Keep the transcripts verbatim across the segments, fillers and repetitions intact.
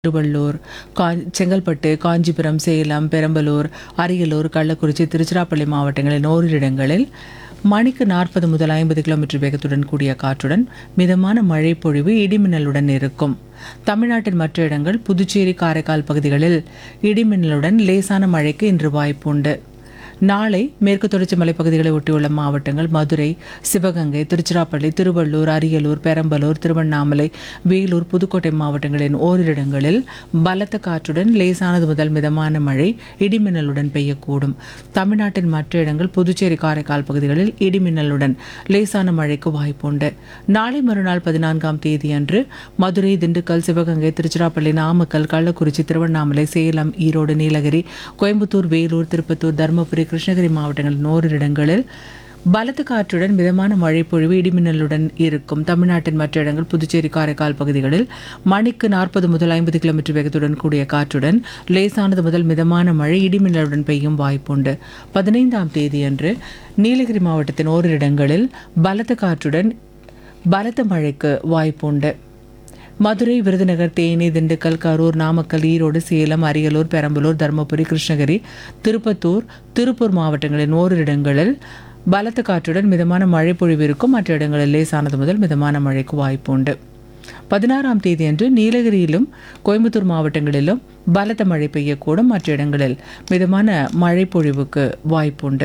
திருவள்ளூர், கா செங்கல்பட்டு, காஞ்சிபுரம், சேலம், பெரம்பலூர், அரியலூர், கள்ளக்குறிச்சி, திருச்சிராப்பள்ளி மாவட்டங்களின் ஓரிரு இடங்களில் மணிக்கு நாற்பது முதல் ஐம்பது கிலோமீட்டர் வேகத்துடன் கூடிய காற்றுடன் மிதமான மழை பொழிவு இடிமின்னலுடன் இருக்கும். தமிழ்நாட்டின் மற்ற இடங்கள் புதுச்சேரி, காரைக்கால் பகுதிகளில் இடிமின்னலுடன் லேசான மழைக்கு இன்று வாய்ப்புண்டு. நாளை மேற்கு தொடர்ச்சி மலைப்பகுதிகளை ஒட்டியுள்ள மாவட்டங்கள் மதுரை, சிவகங்கை, திருச்சிராப்பள்ளி, திருவள்ளூர், அரியலூர், பெரம்பலூர், திருவண்ணாமலை, வேலூர், புதுக்கோட்டை மாவட்டங்களின் ஓரிரு இடங்களில் பலத்த காற்றுடன் லேசானது முதல் மிதமான மழை இடிமின்னலுடன் பெய்யக்கூடும். தமிழ்நாட்டின் மற்ற இடங்கள் புதுச்சேரி, காரைக்கால் பகுதிகளில் இடிமின்னலுடன் லேசான மழைக்கு வாய்ப்புண்டு. நாளை மறுநாள் பதினான்காம் தேதியன்று மதுரை, திண்டுக்கல், சிவகங்கை, திருச்சிராப்பள்ளி, நாமக்கல், கள்ளக்குறிச்சி, திருவண்ணாமலை, சேலம், ஈரோடு, நீலகிரி, கோயம்புத்தூர், வேலூர், திருப்பத்தூர், தருமபுரி, கிருஷ்ணகிரி மாவட்டங்களின் ஓரிரு இடங்களில் பலத்த காற்றுடன் மிதமான மழை பொழிவு இடிமின்னலுடன் இருக்கும். தமிழ்நாட்டின் மற்ற இடங்கள் புதுச்சேரி, காரைக்கால் பகுதிகளில் மணிக்கு நாற்பது முதல் ஐம்பது கிலோமீட்டர் வேகத்துடன் கூடிய காற்றுடன் லேசானது முதல் மிதமான மழை இடிமின்னலுடன் பெய்யும் வாய்ப்புண்டு. பதினைந்தாம் தேதியன்று நீலகிரி மாவட்டத்தின் ஓரிரு இடங்களில் பலத்த காற்றுடன் பலத்த மழைக்கு வாய்ப்புண்டு. மதுரை, விருதுநகர், தேனி, திண்டுக்கல், கரூர், நாமக்கல், ஈரோடு, சேலம், அரியலூர், பெரம்பலூர், தருமபுரி, கிருஷ்ணகிரி, திருப்பத்தூர், திருப்பூர் மாவட்டங்களின் ஓரிரு இடங்களில் பலத்த காற்றுடன் மிதமான மழை பொழிவு இருக்கும். மற்ற இடங்களில் லேசானது முதல் மிதமான மழைக்கு வாய்ப்புண்டு. பதினாறாம் தேதியன்று நீலகிரியிலும் கோயம்புத்தூர் மாவட்டங்களிலும் பலத்த மழை பெய்யக்கூடும். மற்ற இடங்களில் மிதமான மழை பொழிவுக்கு வாய்ப்புண்டு.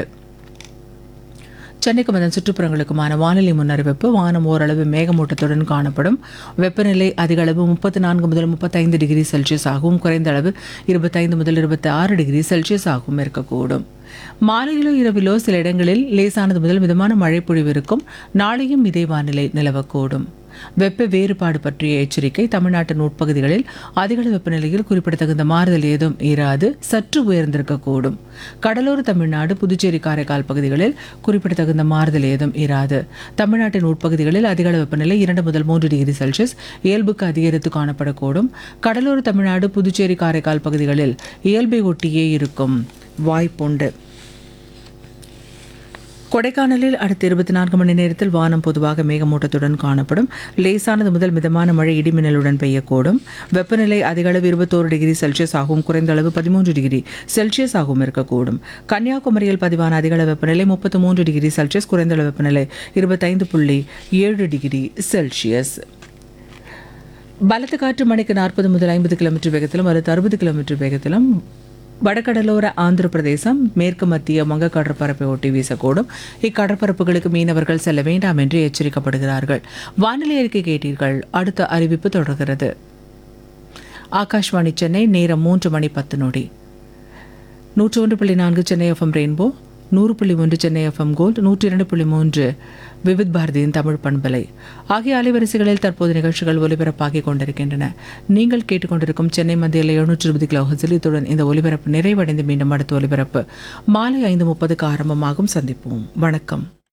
சென்னைக்கும் அதன் சுற்றுப்புறங்களுக்குமான வானிலை முன்னறிவிப்பு. வானம் ஓரளவு மேகமூட்டத்துடன் காணப்படும். வெப்பநிலை அதிக அளவு முப்பத்தி நான்கு முதல் முப்பத்தைந்து டிகிரி செல்சியஸ் ஆகவும் குறைந்த அளவு இருபத்தைந்து முதல் இருபத்தி ஆறு டிகிரி செல்சியஸ் ஆகவும் இருக்கக்கூடும். மாலையிலோ இரவிலோ சில இடங்களில் லேசானது முதல் மிதமான மழை பொழிவு இருக்கும். நாளையும் இதே வானிலை நிலவக்கூடும். வெப்ப வேறுபாடு பற்றிய எச்சரிக்கை. தமிழ்நாட்டின் உட்பகுதிகளில் அதிகளவு வெப்பநிலையில் குறிப்பிடத்தகுந்த மாறுதல் ஏதும் இராது, சற்று உயர்ந்திருக்கக்கூடும். கடலோர தமிழ்நாடு, புதுச்சேரி, காரைக்கால் பகுதிகளில் குறிப்பிடத்தகுந்த மாறுதல் ஏதும் இராது. தமிழ்நாட்டின் உட்பகுதிகளில் அதிகளவு வெப்பநிலை இரண்டு முதல் மூன்று டிகிரி செல்சியஸ் இயல்புக்கு அதிகரித்து காணப்படக்கூடும். கடலோர தமிழ்நாடு, புதுச்சேரி, காரைக்கால் பகுதிகளில் இயல்பை ஒட்டியே இருக்கும் வாய்ப்புண்டு. கொடைக்கானலில் அடுத்த இருபத்தி நான்கு மணி நேரத்தில் வானம் பொதுவாக மேகமூட்டத்துடன் காணப்படும். லேசானது முதல் மிதமான மழை இடிமின்னலுடன் பெய்யக்கூடும். வெப்பநிலை அதிகளவு இருபத்தோரு டிகிரி செல்சியஸ் ஆகவும் குறைந்த அளவு பதிமூன்று டிகிரி செல்சியஸ் ஆகவும் இருக்கக்கூடும். கன்னியாகுமரியில் பதிவான அதிகளவு வெப்பநிலை முப்பத்தி மூன்று டிகிரி செல்சியஸ், குறைந்த அளவு வெப்பநிலை இருபத்தைந்து புள்ளி ஏழு டிகிரி செல்சியஸ். பலத்த காற்று மணிக்கு நாற்பது முதல் ஐம்பது கிலோமீட்டர் வேகத்திலும் அல்லது அறுபது கிலோமீட்டர் வேகத்திலும் வடகடலோர ஆந்திர பிரதேசம், மேற்கு மத்திய வங்க கடற்பரப்பை ஒட்டி வீசக்கூடும். இக்கடற்பரப்புகளுக்கு மீனவர்கள் செல்ல வேண்டாம் என்று எச்சரிக்கப்படுகிறார்கள். வானிலை அறிக்கை கேட்டீர்கள். அடுத்த அறிவிப்பு தொடர்கிறது. ஆகாஷ்வாணி சென்னை, நேரம் மூன்று மணி பத்து நொடி. நூற்று ஒன்று புள்ளி நான்கு சென்னை எஃப்எம் ரெயின்போ, நூறு புள்ளி ஒன்று சென்னை எஃப்எம் கோல்ட், நூற்றி இரண்டு புள்ளி மூன்று விவித் பாரதியின் தமிழ் பண்பலை ஆகிய அலைவரிசைகளில் தற்போது நிகழ்ச்சிகள் ஒலிபரப்பாகிக் கொண்டிருக்கின்றன. நீங்கள் கேட்டுக்கொண்டிருக்கும் சென்னை மத்தியில் எழுநூற்று இருபது கிலோ ஹெர்ட்ஸில் இத்துடன் இந்த ஒலிபரப்பு நிறைவடைந்து மீண்டும் அடுத்த ஒலிபரப்பு மாலை ஐந்து முப்பதுக்கு ஆரம்பமாகும். சந்திப்போம். வணக்கம்.